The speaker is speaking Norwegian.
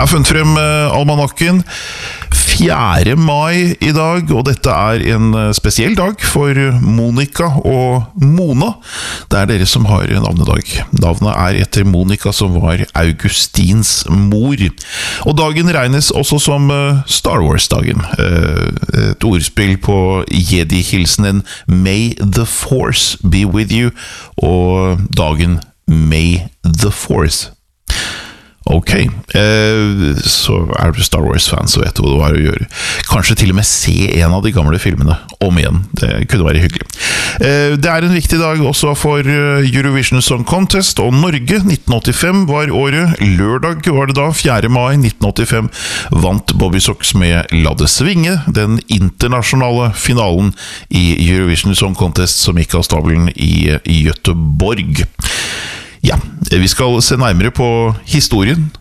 Jeg har funnet frem almanakken 4. mai I dag, og dette en spesiell dag for Monica og Mona. Det dere som har navnedag. Navnet etter Monica, som var Augustins mor. Og dagen regnes også som Star Wars-dagen. Et ordspill på Jedi-hilsenen May the Force be with you, og dagen May the Force. Ok, så du Star Wars-fan, så vet du hva det å gjøre. Kanskje til og med se en av de gamle filmene om igjen. Det kunne være hyggelig. Det en viktig dag også for Eurovision Song Contest, og Norge 1985 var året. Lørdag var det da, 4. mai 1985, vant Bobby Sox med La det svinge, den internasjonale finalen I Eurovision Song Contest som gikk av stabelen I Göteborg. Ja, vi skal se nærmere på historien